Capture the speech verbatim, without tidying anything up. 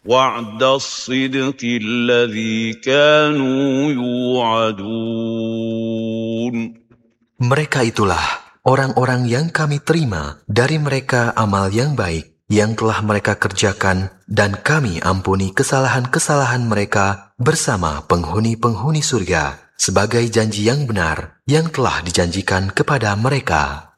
وعد الصدق الذي كانوا يوعدون. Mereka itulah orang-orang yang kami terima dari mereka amal yang baik yang telah mereka kerjakan, dan kami ampuni kesalahan-kesalahan mereka bersama penghuni-penghuni surga sebagai janji yang benar yang telah dijanjikan kepada mereka.